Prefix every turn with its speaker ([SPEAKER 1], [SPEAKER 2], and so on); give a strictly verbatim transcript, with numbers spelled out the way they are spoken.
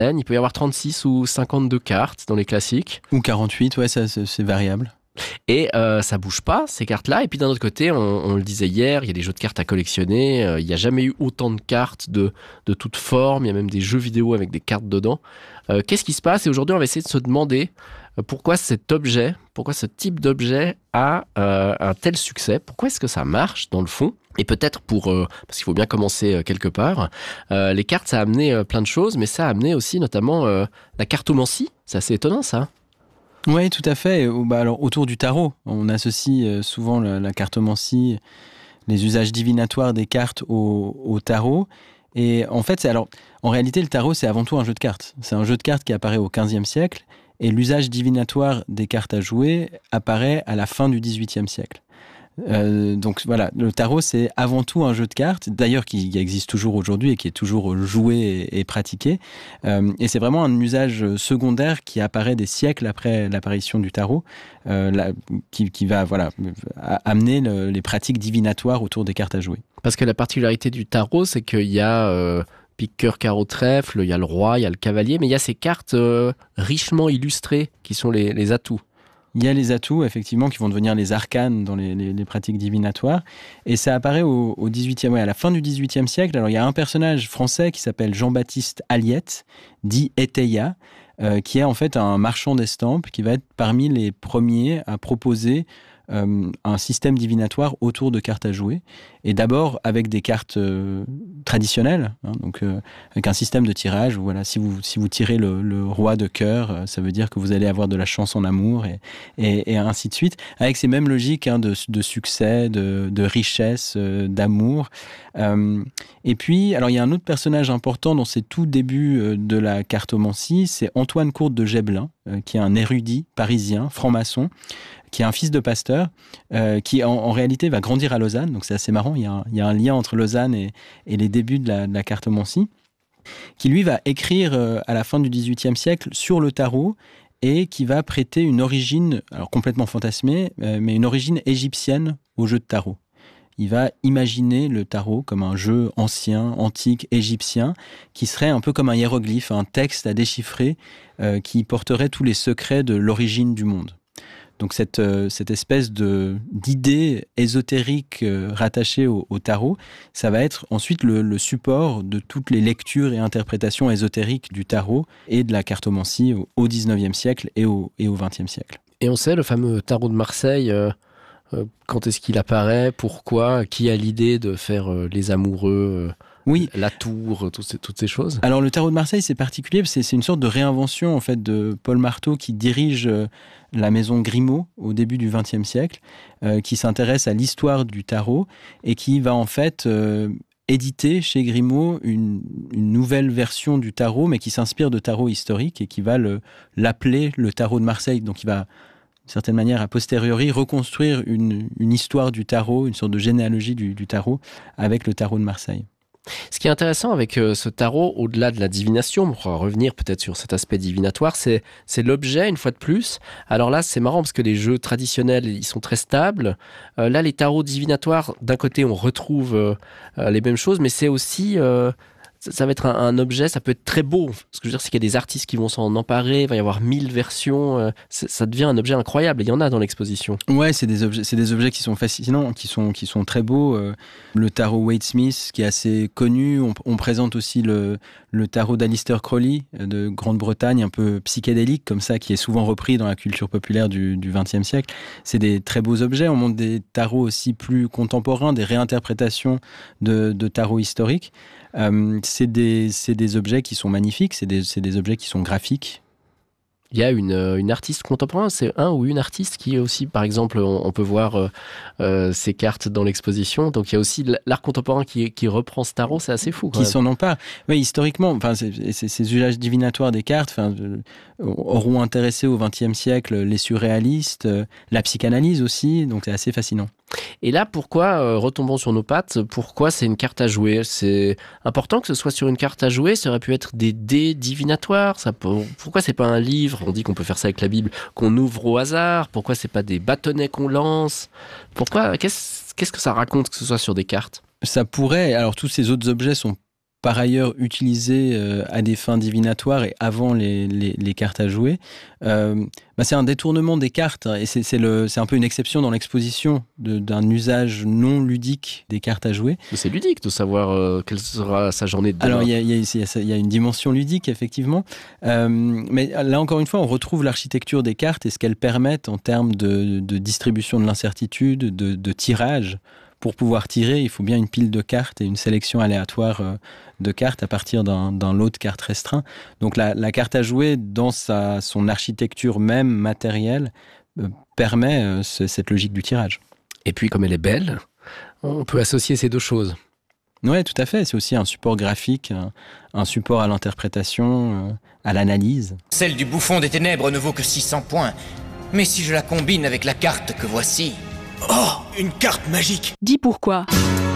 [SPEAKER 1] Il peut y avoir trente-six ou cinquante-deux cartes dans les classiques.
[SPEAKER 2] Ou quarante-huit, ouais, ça, c'est, c'est variable.
[SPEAKER 1] Et euh, ça bouge pas, ces cartes-là. Et puis d'un autre côté, on, on le disait hier, il y a des jeux de cartes à collectionner. Euh, il n'y a jamais eu autant de cartes de, de toutes formes. Il y a même des jeux vidéo avec des cartes dedans. Euh, qu'est-ce qui se passe? Et aujourd'hui, on va essayer de se demander euh, pourquoi cet objet, pourquoi ce type d'objet a euh, un tel succès. Pourquoi est-ce que ça marche dans le fond? Et peut-être pour, euh, parce qu'il faut bien commencer euh, quelque part, euh, les cartes, ça a amené euh, plein de choses, mais ça a amené aussi notamment euh, la cartomancie. C'est assez étonnant, ça.
[SPEAKER 2] Oui, tout à fait. Bah, alors, autour du tarot, on associe euh, souvent la, la cartomancie, les usages divinatoires des cartes au, au tarot. Et en fait, c'est, alors, en réalité, le tarot, c'est avant tout un jeu de cartes. C'est un jeu de cartes qui apparaît au quinzième siècle. Et l'usage divinatoire des cartes à jouer apparaît à la fin du dix-huitième siècle. Euh, donc voilà, le tarot, c'est avant tout un jeu de cartes, d'ailleurs qui existe toujours aujourd'hui et qui est toujours joué et, et pratiqué. Euh, et c'est vraiment un usage secondaire qui apparaît des siècles après l'apparition du tarot, euh, la, qui, qui va voilà, amener le, les pratiques divinatoires autour des cartes à jouer.
[SPEAKER 1] Parce que la particularité du tarot, c'est qu'il y a euh, pique, cœur, carreau, trèfle, il y a le roi, il y a le cavalier, mais il y a ces cartes euh, richement illustrées qui sont les, les atouts.
[SPEAKER 2] Il y a les atouts, effectivement, qui vont devenir les arcanes dans les, les, les pratiques divinatoires. Et ça apparaît au, au dix-huitième, ouais, à la fin du dix-huitième siècle. Alors, il y a un personnage français qui s'appelle Jean-Baptiste Aliette, dit Éteilla, euh, qui est en fait un marchand d'estampes qui va être parmi les premiers à proposer euh, un système divinatoire autour de cartes à jouer. Et d'abord avec des cartes euh, traditionnelles, hein, donc euh, avec un système de tirage où voilà, si vous, si vous tirez le, le roi de cœur, euh, ça veut dire que vous allez avoir de la chance en amour et, et, et ainsi de suite, avec ces mêmes logiques hein, de, de succès, de, de richesse, euh, d'amour. Euh, et puis, alors il y a un autre personnage important dans ces tout débuts euh, de la cartomancie, c'est Antoine Courte de Gébelin, euh, qui est un érudit parisien, franc-maçon, qui est un fils de pasteur, euh, qui en, en réalité va grandir à Lausanne, donc c'est assez marrant, il y a un, il y a un lien entre Lausanne et, et les débuts de la, de la cartomancie, qui lui va écrire euh, à la fin du dix-huitième siècle sur le tarot et qui va prêter une origine, alors complètement fantasmée, euh, mais une origine égyptienne au jeu de tarot. Il va imaginer le tarot comme un jeu ancien, antique, égyptien, qui serait un peu comme un hiéroglyphe, un texte à déchiffrer, euh, qui porterait tous les secrets de l'origine du monde. Donc cette, euh, cette espèce de, d'idée ésotérique euh, rattachée au, au tarot, ça va être ensuite le, le support de toutes les lectures et interprétations ésotériques du tarot et de la cartomancie au, au dix-neuvième siècle et au, et au vingtième siècle.
[SPEAKER 1] Et on sait, le fameux tarot de Marseille, euh, euh, quand est-ce qu'il apparaît, pourquoi, qui a l'idée de faire euh, les amoureux euh,
[SPEAKER 2] Oui.
[SPEAKER 1] La tour, toutes ces, toutes ces choses.
[SPEAKER 2] Alors le tarot de Marseille, c'est particulier, c'est, c'est une sorte de réinvention en fait de Paul Marteau qui dirige euh, la maison Grimaud au début du vingtième siècle, euh, qui s'intéresse à l'histoire du tarot et qui va en fait euh, éditer chez Grimaud une, une nouvelle version du tarot, mais qui s'inspire de tarot historique et qui va le, l'appeler le tarot de Marseille. Donc il va d'une certaine manière, a posteriori, reconstruire une, une histoire du tarot, une sorte de généalogie du, du tarot avec le tarot de Marseille.
[SPEAKER 1] Ce qui est intéressant avec euh, ce tarot, au-delà de la divination, on va revenir peut-être sur cet aspect divinatoire, c'est, c'est l'objet, une fois de plus. Alors là, c'est marrant parce que les jeux traditionnels, ils sont très stables. Euh, là, les tarots divinatoires, d'un côté, on retrouve euh, euh, les mêmes choses, mais c'est aussi... Euh, ça, ça va être un, un objet, ça peut être très beau. Ce que je veux dire, c'est qu'il y a des artistes qui vont s'en emparer, il va y avoir mille versions. Euh, ça devient un objet incroyable, et il y en a dans l'exposition.
[SPEAKER 2] Ouais, c'est des objets, c'est des objets qui sont fascinants, qui sont, qui sont très beaux. Euh, le tarot Wade Smith, qui est assez connu. On, on présente aussi le, le tarot d'Aleister Crowley, de Grande-Bretagne, un peu psychédélique, comme ça, qui est souvent repris dans la culture populaire du, du vingtième siècle. C'est des très beaux objets. On montre des tarots aussi plus contemporains, des réinterprétations de, de tarots historiques. Euh, c'est, des, c'est des objets qui sont magnifiques, c'est des, c'est des objets qui sont graphiques.
[SPEAKER 1] Il y a une, une artiste contemporaine, c'est un ou une artiste qui est aussi, par exemple, on, on peut voir euh, euh, ses cartes dans l'exposition. Donc il y a aussi l'art contemporain qui, qui reprend ce tarot, c'est assez fou. Quand
[SPEAKER 2] qui
[SPEAKER 1] même.
[SPEAKER 2] s'en empare. Oui, historiquement, enfin, c'est, c'est, ces usages divinatoires des cartes enfin, euh, auront intéressé au vingtième siècle les surréalistes, euh, la psychanalyse aussi, donc c'est assez fascinant.
[SPEAKER 1] Et là, pourquoi, euh, retombons sur nos pattes, pourquoi c'est une carte à jouer ? C'est important que ce soit sur une carte à jouer, ça aurait pu être des dés divinatoires. Ça peut... Pourquoi c'est pas un livre ? On dit qu'on peut faire ça avec la Bible, qu'on ouvre au hasard. Pourquoi c'est pas des bâtonnets qu'on lance ? Pourquoi ? Qu'est-ce, qu'est-ce que ça raconte que ce soit sur des cartes ?
[SPEAKER 2] Ça pourrait, alors tous ces autres objets sont par ailleurs utilisé euh, à des fins divinatoires et avant les, les, les cartes à jouer. Euh, bah c'est un détournement des cartes et c'est, c'est, le, c'est un peu une exception dans l'exposition de, d'un usage non ludique des cartes à jouer.
[SPEAKER 1] Mais c'est ludique de savoir euh, quelle sera sa journée de demain.
[SPEAKER 2] Alors il y a, il y, a, il y a une dimension ludique effectivement, euh, mais là encore une fois on retrouve l'architecture des cartes et ce qu'elles permettent en termes de, de distribution de l'incertitude, de, de tirage. Pour pouvoir tirer, il faut bien une pile de cartes et une sélection aléatoire de cartes à partir d'un, d'un lot de cartes restreint. Donc la, la carte à jouer, dans sa, son architecture même matérielle, euh, permet euh, ce, cette logique du tirage.
[SPEAKER 1] Et puis comme elle est belle, on peut associer ces deux choses.
[SPEAKER 2] Oui, tout à fait. C'est aussi un support graphique, un, un support à l'interprétation, euh, à l'analyse.
[SPEAKER 3] Celle du bouffon des ténèbres ne vaut que six cents points. Mais si je la combine avec la carte que voici... Oh, une carte magique!
[SPEAKER 4] Dis pourquoi.